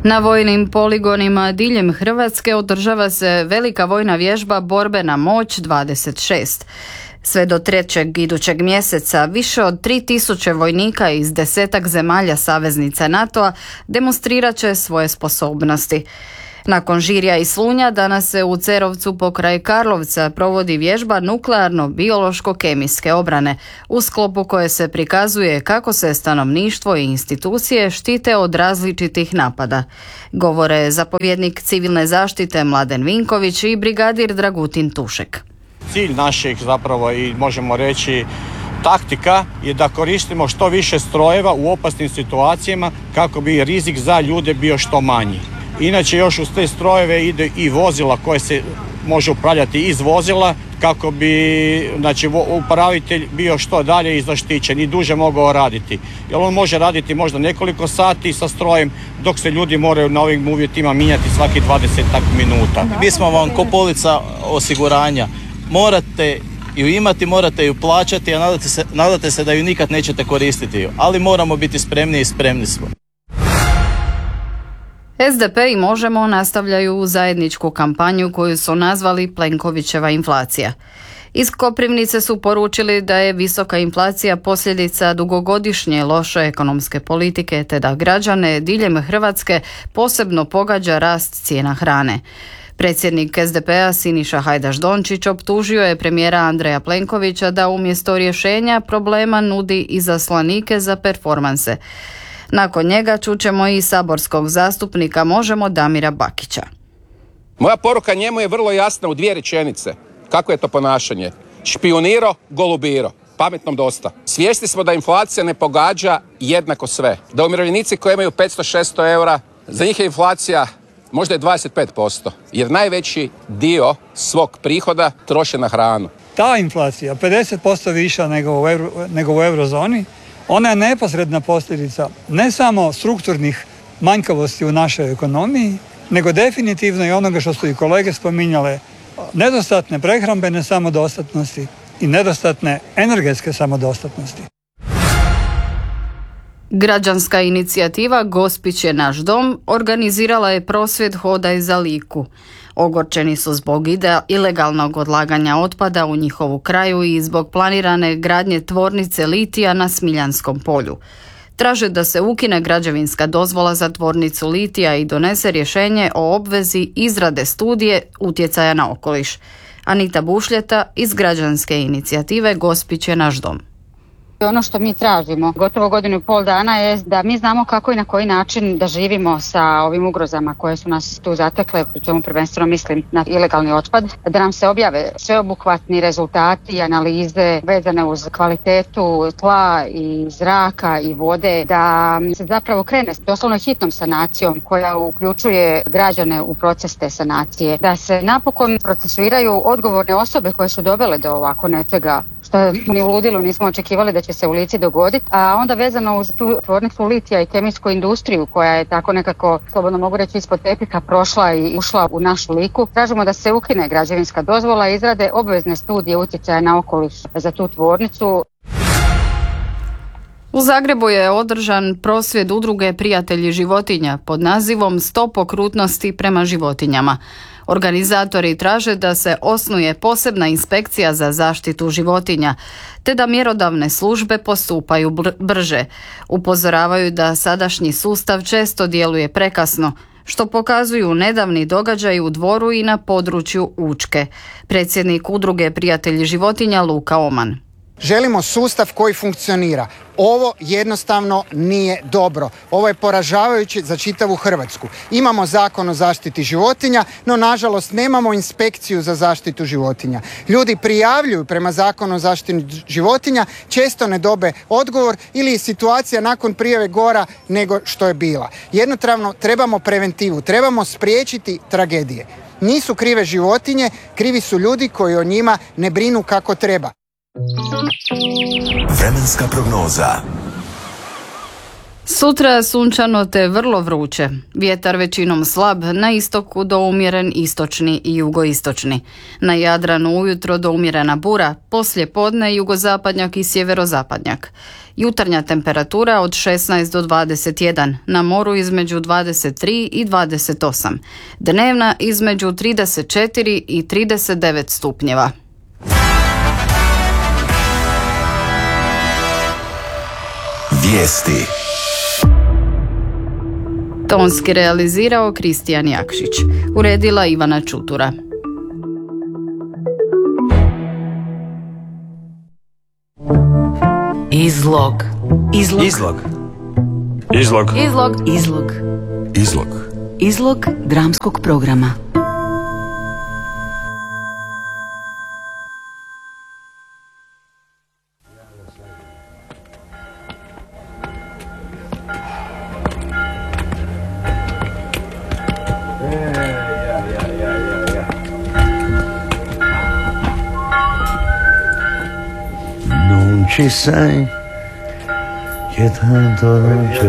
Na vojnim poligonima diljem Hrvatske održava se velika vojna vježba Borbena moć 26. Sve do 3. idućeg mjeseca više od 3000 vojnika iz 10 zemalja saveznica NATO-a demonstrirat će svoje sposobnosti. Nakon Žirja i Slunja danas se u Cerovcu pokraj Karlovca provodi vježba nuklearno-biološko-kemijske obrane, u sklopu koje se prikazuje kako se stanovništvo i institucije štite od različitih napada. Govore zapovjednik civilne zaštite Mladen Vinković i brigadir Dragutin Tušek. Cilj našeg zapravo i možemo reći taktika je da koristimo što više strojeva u opasnim situacijama kako bi rizik za ljude bio što manji. Inače još uz te strojeve ide i vozila koje se može upravljati iz vozila kako bi upravitelj bio što dalje i zaštićen i duže mogao raditi. Jer on može raditi možda nekoliko sati sa strojem dok se ljudi moraju na ovim uvjetima mijenjati svaki 20 minuta. Mi smo vam ko polica osiguranja. Morate ju imati, morate ju plaćati, a nadate se da ju nikad nećete koristiti. Ali moramo biti spremni i spremni smo. SDP i Možemo nastavljaju zajedničku kampanju koju su nazvali Plenkovićeva inflacija. Iz Koprivnice su poručili da je visoka inflacija posljedica dugogodišnje loše ekonomske politike te da građane diljem Hrvatske posebno pogađa rast cijena hrane. Predsjednik SDP-a Siniša Hajdaš-Dončić optužio je premijera Andreja Plenkovića da umjesto rješenja problema nudi izaslanike za performanse. Nakon njega čućemo i saborskog zastupnika Možemo Damira Bakića. Moja poruka njemu je vrlo jasna u 2 rečenice. Kako je to ponašanje? Špioniro, golubiro. Pametnom dosta. Svjesni smo da inflacija ne pogađa jednako sve. Da umirovljenici koji imaju 500-600 eura, za njih je inflacija možda je 25%. Jer najveći dio svog prihoda troše na hranu. Ta inflacija, 50% viša nego u eurozoni, ona je neposredna posljedica ne samo strukturnih manjkavosti u našoj ekonomiji, nego definitivno i onoga što su i kolege spominjale, nedostatne prehrambene samodostatnosti i nedostatne energetske samodostatnosti. Građanska inicijativa Gospić je naš dom organizirala je prosvjed Hodaj za Liku. Ogorčeni su zbog ilegalnog odlaganja otpada u njihovu kraju i zbog planirane gradnje tvornice litija na Smiljanskom polju. Traže da se ukine građevinska dozvola za tvornicu litija i donese rješenje o obvezi izrade studije utjecaja na okoliš. Anita Bušljeta iz građanske inicijative Gospić je naš dom. Ono što mi tražimo gotovo 1,5 godina je da mi znamo kako i na koji način da živimo sa ovim ugrozama koje su nas tu zatekle, pri čemu prvenstveno mislim na ilegalni otpad, da nam se objave sveobuhvatni rezultati i analize vezane uz kvalitetu tla i zraka i vode, da se zapravo krene s doslovno hitnom sanacijom koja uključuje građane u proces te sanacije, da se napokon procesuiraju odgovorne osobe koje su dovele do ovako nečega što ni u ludilu nismo očekivali da će se u Lici dogoditi, a onda vezano uz tu tvornicu litija i kemijsku industriju koja je tako nekako, slobodno mogu reći, ispod tepiha prošla i ušla u našu Liku. Tražimo da se ukine građevinska dozvola i izrade obvezne studije utjecaja na okoliš za tu tvornicu. U Zagrebu je održan prosvjed udruge Prijatelji životinja pod nazivom Stop okrutnosti prema životinjama. Organizatori traže da se osnuje posebna inspekcija za zaštitu životinja, te da mjerodavne službe postupaju brže. Upozoravaju da sadašnji sustav često djeluje prekasno, što pokazuju nedavni događaji u Dvoru i na području Učke. Predsjednik udruge Prijatelji životinja Luka Oman. Želimo sustav koji funkcionira. Ovo jednostavno nije dobro. Ovo je poražavajuće za čitavu Hrvatsku. Imamo Zakon o zaštiti životinja, no nažalost nemamo inspekciju za zaštitu životinja. Ljudi prijavljuju prema Zakonu o zaštiti životinja, često ne dobe odgovor ili je situacija nakon prijave gora nego što je bila. Jednostavno trebamo preventivu, trebamo spriječiti tragedije. Nisu krive životinje, krivi su ljudi koji o njima ne brinu kako treba. Vremenska prognoza. Sutra sunčano te vrlo vruće. Vjetar većinom slab, na istoku do umjeren istočni i jugoistočni. Na Jadranu ujutro do umjerena bura, poslije podne jugozapadnjak i sjeverozapadnjak. Jutarnja temperatura od 16 do 21, na moru između 23 i 28. Dnevna između 34 i 39 stupnjeva. Vijesti. Tonski realizirao Kristijan Jakšić. Uredila Ivana Čutura. Izlog. Izlog. Izlog. Izlog. Izlog. Izlog. Izlog. Izlog dramskog programa. Non ci sei, che tanto non c'è.